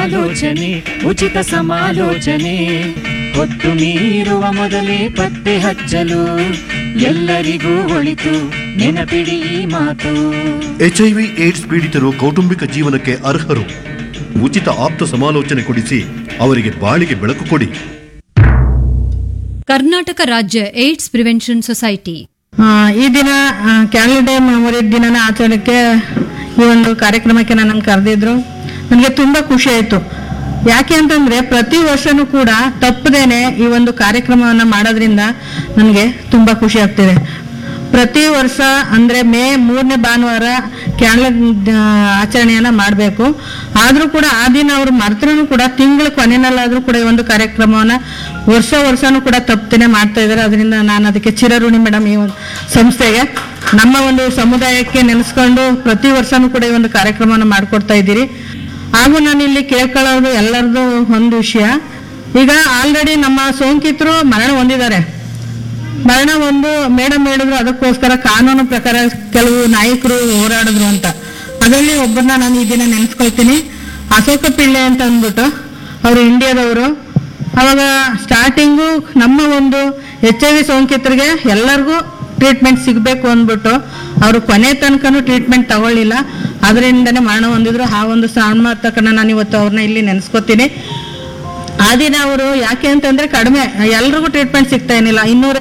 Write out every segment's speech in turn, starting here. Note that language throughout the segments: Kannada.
ಆಲೋಚನೆ ಉಚಿತ ಸಮಾಲೋಚನೆ ಹೊತ್ತು ಮೀರುವ ಮೊದಲೇ ಪತ್ತೆ ಹಚ್ಚಲು ಎಲ್ಲರಿಗೂ ಒಳಿತು ನೆನಪಿಡಿ ಈ ಮಾತು. HIV ಏಡ್ಸ್ ಪೀಡಿತರು ಕೌಟುಂಬಿಕ ಜೀವನಕ್ಕೆ ಅರ್ಹರು. ಉಚಿತ ಆಪ್ತ ಸಮಾಲೋಚನೆ ಕೊಡಿಸಿ ಅವರಿಗೆ ಬಾಳಿಗೆ ಬೆಳಕು ಕೊಡಿ. ಕರ್ನಾಟಕ ರಾಜ್ಯ ಏಡ್ಸ್ ಪ್ರಿವೆನ್ಷನ್ ಸೊಸೈಟಿ ಈ ದಿನ ಕ್ಯಾನ್ಸರ್ ಡೇ ಮೆಮೋರಿ ದಿನನ ಆಚರಣೆಗೆ ಈ ಒಂದು ಕಾರ್ಯಕ್ರಮಕ್ಕೆ ನನ್ನನ್ನು ಕರೆದಿದ್ರು. ನನಗೆ ತುಂಬಾ ಖುಷಿ ಆಯಿತು. ಯಾಕೆ ಅಂತಂದ್ರೆ ಪ್ರತಿ ವರ್ಷನೂ ಕೂಡ ತಪ್ಪದೇನೆ ಈ ಒಂದು ಕಾರ್ಯಕ್ರಮವನ್ನು ಮಾಡೋದ್ರಿಂದ ನನಗೆ ತುಂಬಾ ಖುಷಿ ಆಗ್ತಿದೆ. ಪ್ರತಿ ವರ್ಷ ಅಂದ್ರೆ ಮೇ 3ನೇ ಭಾನುವಾರ ಕ್ಯಾನ್ಸರ್ ಆಚರಣೆಯನ್ನ ಮಾಡಬೇಕು. ಆದ್ರೂ ಕೂಡ ಆ ದಿನ ಅವರು ಮರ್ತನೂ ಕೂಡ ತಿಂಗಳ ಕೊನೆಯಲ್ಲಾದ್ರೂ ಕೂಡ ಈ ಒಂದು ಕಾರ್ಯಕ್ರಮವನ್ನ ವರ್ಷನೂ ಕೂಡ ತಪ್ಪದೇನೆ ಮಾಡ್ತಾ ಇದ್ದಾರೆ. ಅದರಿಂದ ನಾನು ಅದಕ್ಕೆ ಚಿರಋಣಿ ಮೇಡಮ್. ಈ ಒಂದು ಸಂಸ್ಥೆಗೆ ನಮ್ಮ ಒಂದು ಸಮುದಾಯಕ್ಕೆ ನೆನೆಸ್ಕೊಂಡು ಪ್ರತಿ ವರ್ಷನೂ ಕೂಡ ಈ ಒಂದು ಕಾರ್ಯಕ್ರಮವನ್ನು ಮಾಡಿಕೊಡ್ತಾ ಇದ್ದೀರಿ. ಹಾಗೂ ನಾನು ಇಲ್ಲಿ ಕೇಳ್ಕೊಳ್ಳೋದು ಎಲ್ಲರದು ಒಂದು ವಿಷಯ, ಈಗ ಆಲ್ರೆಡಿ ನಮ್ಮ ಸೋಂಕಿತರು ಮರಣ ಹೊಂದಿದ್ದಾರೆ. ಮರಣ ಒಂದು ಮೇಡಮ್ ಹೇಳಿದ್ರು, ಅದಕ್ಕೋಸ್ಕರ ಕಾನೂನು ಪ್ರಕಾರ ಕೆಲವು ನಾಯಕರು ಹೋರಾಡಿದ್ರು ಅಂತ. ಅದರಲ್ಲಿ ಒಬ್ಬರನ್ನ ನಾನು ಈ ದಿನ ನೆನೆಸ್ಕೊಳ್ತೀನಿ, ಅಶೋಕ ಪಿಳ್ಳೆ ಅಂತ ಅಂದ್ಬಿಟ್ಟು. ಅವರು ಇಂಡಿಯಾದವರು. ಅವಾಗ ಸ್ಟಾರ್ಟಿಂಗು ನಮ್ಮ ಒಂದು HIV ಸೋಂಕಿತರಿಗೆ ಎಲ್ಲರಿಗೂ ಟ್ರೀಟ್ಮೆಂಟ್ ಸಿಗಬೇಕು ಅಂದ್ಬಿಟ್ಟು ಅವರು ಕೊನೆ ತನಕನೂ ಟ್ರೀಟ್ಮೆಂಟ್ ತಗೊಳ್ಳಿಲ್ಲ. ಅದರಿಂದನೇ ಮರಣ ಹೊಂದಿದ್ರು. ಆ ಒಂದು ಸಾಮರ್ಥ್ಯಕನ್ನ ನಾನು ಇವತ್ತು ಅವ್ರನ್ನ ಇಲ್ಲಿ ನೆನೆಸ್ಕೊತೀನಿ. ಆ ದಿನ ಅವರು ಯಾಕೆ ಅಂತಂದ್ರೆ ಕಡಿಮೆ, ಎಲ್ರಿಗೂ ಟ್ರೀಟ್ಮೆಂಟ್ ಸಿಗ್ತಾ ಏನಿಲ್ಲ,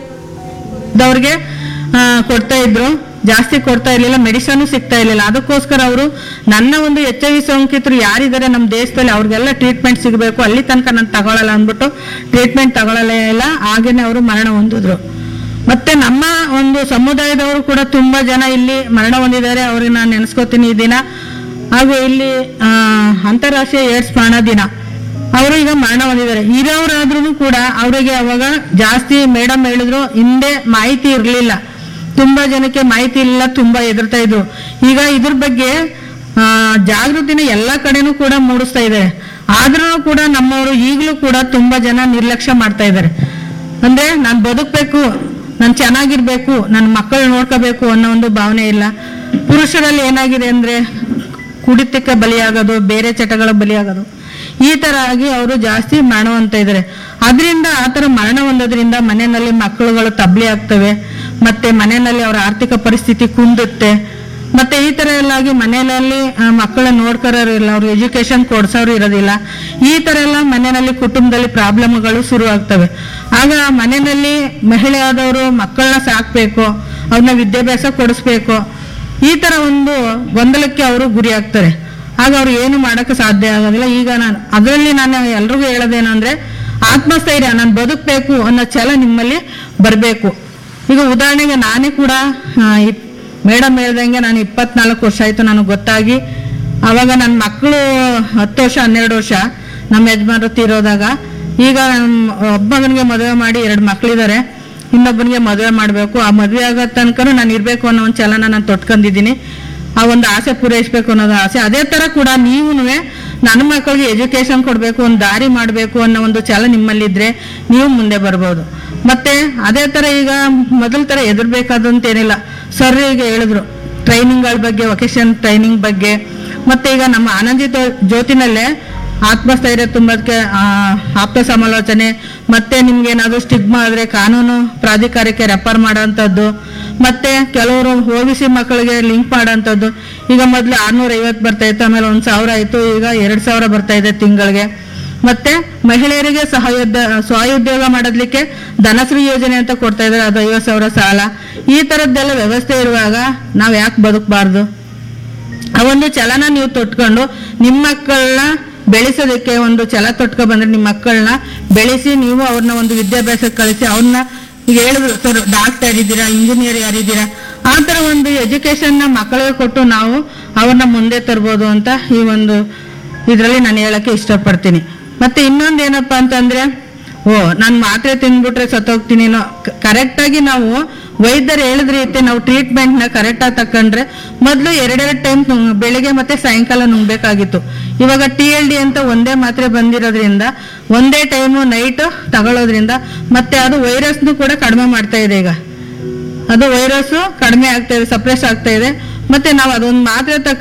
200 ಕೊಡ್ತಾ ಇದ್ರು, ಜಾಸ್ತಿ ಕೊಡ್ತಾ ಇರ್ಲಿಲ್ಲ, ಮೆಡಿಸನ್ ಸಿಗ್ತಾ ಇರ್ಲಿಲ್ಲ. ಅದಕ್ಕೋಸ್ಕರ ಅವರು ನನ್ನ ಒಂದು HIV ಸೋಂಕಿತರು ಯಾರಿದ್ದಾರೆ ನಮ್ಮ ದೇಶದಲ್ಲಿ ಅವ್ರಿಗೆಲ್ಲ ಟ್ರೀಟ್ಮೆಂಟ್ ಸಿಗಬೇಕು, ಅಲ್ಲಿ ತನಕ ನಾನು ತಗೊಳ್ಳಲ್ಲ ಅಂದ್ಬಿಟ್ಟು ಟ್ರೀಟ್ಮೆಂಟ್ ತಗೊಳ್ಳಲೇ ಇಲ್ಲ. ಹಾಗೇನೆ ಅವರು ಮರಣ ಹೊಂದಿದ್ರು. ಮತ್ತೆ ನಮ್ಮ ಒಂದು ಸಮುದಾಯದವರು ಕೂಡ ತುಂಬಾ ಜನ ಇಲ್ಲಿ ಮರಣ ಹೊಂದಿದ್ದಾರೆ. ಅವ್ರಿಗೆ ನಾನು ನೆನೆಸ್ಕೋತೀನಿ ಈ ದಿನ. ಹಾಗೂ ಇಲ್ಲಿ ಅಂತಾರಾಷ್ಟ್ರೀಯ ಏಡ್ಸ್ ಮರಣ ದಿನ, ಅವರು ಈಗ ಮರಣ ಹೊಂದಿದ್ದಾರೆ. ಇರೋರಾದ್ರೂ ಕೂಡ ಅವರಿಗೆ ಅವಾಗ ಜಾಸ್ತಿ ಮೇಡಮ್ ಹೇಳಿದ್ರು, ಹಿಂದೆ ಮಾಹಿತಿ ಇರಲಿಲ್ಲ, ತುಂಬಾ ಜನಕ್ಕೆ ಮಾಹಿತಿ ಇಲ್ಲ, ತುಂಬಾ ಹೆದರ್ತಾ ಇದ್ರು. ಈಗ ಇದ್ರ ಬಗ್ಗೆ ಜಾಗೃತಿನ ಎಲ್ಲಾ ಕಡೆನೂ ಕೂಡ ಮೂಡಿಸ್ತಾ ಇದ್ದಾರೆ. ಆದ್ರೂ ಕೂಡ ನಮ್ಮವರು ಈಗಲೂ ಕೂಡ ತುಂಬಾ ಜನ ನಿರ್ಲಕ್ಷ್ಯ ಮಾಡ್ತಾ ಇದ್ದಾರೆ. ಅಂದ್ರೆ ನಾನು ಬದುಕಬೇಕು, ನಾನು ಚೆನ್ನಾಗಿರ್ಬೇಕು, ನನ್ನ ಮಕ್ಕಳು ನೋಡ್ಕೋಬೇಕು ಅನ್ನೋ ಒಂದು ಭಾವನೆ ಇಲ್ಲ. ಪುರುಷರಲ್ಲಿ ಏನಾಗಿದೆ ಅಂದ್ರೆ ಕುಡಿತಕ್ಕೆ ಬಲಿಯಾಗೋದು, ಬೇರೆ ಚಟಗಳ ಬಲಿಯಾಗೋದು, ಈ ತರ ಆಗಿ ಅವರು ಜಾಸ್ತಿ ಮರಣ ಹೊಂದ್ತಾ ಇದ್ದಾರೆ. ಅದರಿಂದ ಆ ತರ ಮರಣ ಹೊಂದೋದ್ರಿಂದ ಮನೆಯಲ್ಲಿ ಮಕ್ಕಳುಗಳು ತಬ್ಲಿ ಆಗ್ತವೆ, ಮತ್ತೆ ಮನೆಯಲ್ಲಿ ಅವರ ಆರ್ಥಿಕ ಪರಿಸ್ಥಿತಿ ಕುಂದುತ್ತೆ. ಮತ್ತೆ ಈ ತರ ಎಲ್ಲ ಆಗಿ ಮನೆಯಲ್ಲಿ ಮಕ್ಕಳನ್ನ ನೋಡ್ಕೊರೋರು ಇಲ್ಲ, ಅವ್ರು ಎಜುಕೇಶನ್ ಕೊಡ್ಸೋರು ಇರೋದಿಲ್ಲ. ಈ ತರ ಎಲ್ಲ ಮನೆಯಲ್ಲಿ ಕುಟುಂಬದಲ್ಲಿ ಪ್ರಾಬ್ಲಮ್ಗಳು ಶುರು ಆಗ್ತವೆ. ಆಗ ಮನೆಯಲ್ಲಿ ಮಹಿಳೆ ಆದವರು ಮಕ್ಕಳನ್ನ ಸಾಕ್ಬೇಕು, ಅವ್ರನ್ನ ವಿದ್ಯಾಭ್ಯಾಸ ಕೊಡಿಸ್ಬೇಕು, ಈ ತರ ಒಂದು ಗೊಂದಲಕ್ಕೆ ಅವರು ಗುರಿ ಆಗ್ತಾರೆ. ಆಗ ಅವ್ರು ಏನು ಮಾಡಕ್ಕೆ ಸಾಧ್ಯ ಆಗೋದಿಲ್ಲ. ಈಗ ಅದರಲ್ಲಿ ನಾನು ಎಲ್ರಿಗೂ ಹೇಳೋದೇನಂದ್ರೆ, ಆತ್ಮಸ್ಥೈರ್ಯ, ನಾನು ಬದುಕಬೇಕು ಅನ್ನೋ ಛಲ ನಿಮ್ಮಲ್ಲಿ ಬರಬೇಕು. ಈಗ ಉದಾಹರಣೆಗೆ ನಾನೇ ಕೂಡ ಮೇಡಮ್ ಹೇಳ್ದಂಗೆ ನಾನು 24 ವರ್ಷ ಆಯ್ತು ನನಗೆ ಗೊತ್ತಾಗಿ. ಅವಾಗ ನನ್ನ ಮಕ್ಕಳು 10 ವರ್ಷ 12 ವರ್ಷ ನಮ್ಮ ಯಜಮಾನರು ತೀರೋದಾಗ. ಈಗ ಒಬ್ಬನಿಗೆ ಮದುವೆ ಮಾಡಿ 2 ಮಕ್ಕಳಿದ್ದಾರೆ, ಇನ್ನೊಬ್ಬನಿಗೆ ಮದುವೆ ಮಾಡಬೇಕು. ಆ ಮದುವೆ ಆಗೋ ತನಕ ನಾನು ಇರಬೇಕು ಅನ್ನೋ ಒಂದು ಛಲನ ನಾನು ತೊಟ್ಕೊಂಡಿದ್ದೀನಿ. ಆ ಒಂದು ಆಸೆ ಪೂರೈಸಬೇಕು ಅನ್ನೋದು ಆಸೆ. ಅದೇ ತರ ಕೂಡ ನೀವು ನನ್ನ ಮಕ್ಕಳಿಗೆ ಎಜುಕೇಶನ್ ಕೊಡಬೇಕು, ಒಂದು ದಾರಿ ಮಾಡಬೇಕು ಅನ್ನೋ ಒಂದು ಛಲ ನಿಮ್ಮಲ್ಲಿದ್ರೆ ನೀವು ಮುಂದೆ ಬರ್ಬೋದು. ಮತ್ತೆ ಅದೇ ತರ ಈಗ ಮೊದಲ ತರ ಎದುರ್ಬೇಕಾದಂತೇನಿಲ್ಲ. ಸರ್ ಈಗ ಹೇಳಿದ್ರು ಟ್ರೈನಿಂಗ್ಗಳ ಬಗ್ಗೆ, ವೊಕೇಶನ್ ಟ್ರೈನಿಂಗ್ ಬಗ್ಗೆ. ಮತ್ತೆ ಈಗ ನಮ್ಮ ಆನಂದಿತ ಜ್ಯೋತಿನಲ್ಲೇ ಆತ್ಮಸ್ಥೈರ್ಯ ತುಂಬೋದಕ್ಕೆ ಆಪ್ತ ಸಮಾಲೋಚನೆ, ಮತ್ತೆ ನಿಮ್ಗೆ ಏನಾದ್ರು ಸ್ಟಿಗ್ಮಾ ಆದ್ರೆ ಕಾನೂನು ಪ್ರಾಧಿಕಾರಕ್ಕೆ ರೆಫರ್ ಮಾಡೋಂಥದ್ದು, ಮತ್ತೆ ಕೆಲವರು OBC ಮಕ್ಕಳಿಗೆ ಲಿಂಕ್ ಮಾಡೋಂಥದ್ದು. ಈಗ ಮೊದಲು 650 ಬರ್ತಾ ಇತ್ತು, ಆಮೇಲೆ 1000 ಆಯ್ತು, ಈಗ 2000 ಬರ್ತಾ ಇದೆ ತಿಂಗಳಿಗೆ. ಮತ್ತೆ ಮಹಿಳೆಯರಿಗೆ ಸ್ವಉದ್ಯೋಗ ಮಾಡೋದಕ್ಕೆ ಧನಶ್ರೀ ಯೋಜನೆ ಅಂತ ಕೊಡ್ತಾ ಇದ್ದಾರೆ, ಅದು 50,000 ಸಾಲ. ಈ ತರದ್ದೆಲ್ಲ ವ್ಯವಸ್ಥೆ ಇರುವಾಗ ನಾವ್ ಯಾಕೆ ಬದುಕಬಾರ್ದು? ಆ ಒಂದು ಛಲನ ನೀವು ತೊಟ್ಕೊಂಡು ನಿಮ್ಮ ಮಕ್ಕಳನ್ನ ಬೆಳೆಸೋದಕ್ಕೆ ಒಂದು ಛಲ ತೊಟ್ಕೊ ಬಂದ್ರೆ ನಿಮ್ಮ ಮಕ್ಕಳನ್ನ ಬೆಳೆಸಿ, ನೀವು ಅವ್ರನ್ನ ಒಂದು ವಿದ್ಯಾಭ್ಯಾಸಕ್ಕೆ ಕಳಿಸಿ, ಅವ್ರನ್ನ ಈಗ ಹೇಳಿದ್ರು ಸರ್ ಡಾಕ್ಟರ್ ಯಾರಿದ್ದೀರಾ, ಇಂಜಿನಿಯರ್ ಯಾರಿದ್ದೀರಾ, ಆ ತರ ಒಂದು ಎಜುಕೇಶನ್ ಮಕ್ಕಳಿಗೆ ಕೊಟ್ಟು ನಾವು ಅವ್ರನ್ನ ಮುಂದೆ ತರ್ಬೋದು ಅಂತ ಈ ಒಂದು ಇದರಲ್ಲಿ ನಾನು ಹೇಳಕ್ಕೆ ಇಷ್ಟಪಡ್ತೀನಿ. ಮತ್ತೆ ಇನ್ನೊಂದು ಏನಪ್ಪಾ ಅಂತಂದ್ರೆ, ನಾನು ಮಾತ್ರೆ ತಿಂದ್ಬಿಟ್ರೆ ಸತ್ತೋಗ್ತೀನಿ, ಕರೆಕ್ಟಾಗಿ ನಾವು ವೈದ್ಯರು ಹೇಳಿದ ರೀತಿ ನಾವು ಟ್ರೀಟ್ಮೆಂಟ್ನ ಕರೆಕ್ಟಾಗಿ ತಕೊಂಡ್ರೆ ಮೊದಲು 2 ಟೈಮ್ ಬೆಳಿಗ್ಗೆ ಮತ್ತೆ ಸಾಯಂಕಾಲ ನುಂಗ್ಬೇಕಾಗಿತ್ತು. ಇವಾಗ TLD ಅಂತ ಒಂದೇ ಮಾತ್ರೆ ಬಂದಿರೋದ್ರಿಂದ ಒಂದೇ ಟೈಮು ನೈಟ್ ತಗೊಳ್ಳೋದ್ರಿಂದ ಮತ್ತೆ ಅದು ವೈರಸ್ನು ಕೂಡ ಕಡಿಮೆ ಮಾಡ್ತಾ ಇದೆ. ಈಗ ಅದು ವೈರಸ್ ಕಡಿಮೆ ಆಗ್ತಾ ಇದೆ, ಸಪ್ರೆಸ್ ಆಗ್ತಾ ಇದೆ. ಮತ್ತೆ ನಾವು ಅದೊಂದು ಮಾತ್ರೆ